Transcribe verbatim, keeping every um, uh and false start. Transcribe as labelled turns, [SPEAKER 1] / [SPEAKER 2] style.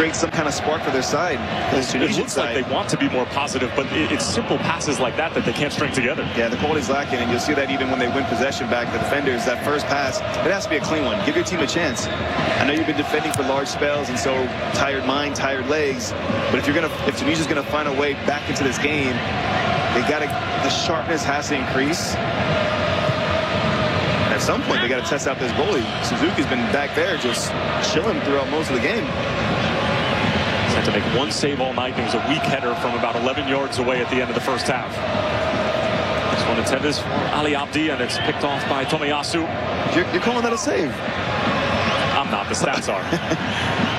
[SPEAKER 1] create some kind of spark for their side.
[SPEAKER 2] It, it looks
[SPEAKER 1] side.
[SPEAKER 2] like they want to be more positive, but it, it's simple passes like that that they can't string together.
[SPEAKER 1] Yeah, the quality's lacking, and you'll see that even when they win possession back. The defenders, that first pass, it has to be a clean one. Give your team a chance. I know you've been defending for large spells, and so tired mind, tired legs. But if you're gonna, if Tunisia's gonna find a way back into this game, they gotta. The sharpness has to increase. At some point, they got to test out this goalie. Suzuki's been back there just chilling throughout most of the game.
[SPEAKER 2] He's had to make one save all night. It was a weak header from about eleven yards away at the end of the first half. This one intended for Ali Abdi, and it's picked off by Tomiyasu.
[SPEAKER 1] You're, you're calling that a save?
[SPEAKER 2] I'm not. The stats are.